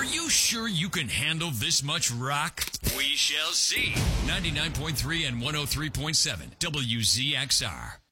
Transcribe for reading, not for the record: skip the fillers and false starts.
you sure you can handle this much rock? We shall see. 99.3 and 103.7 WZXR.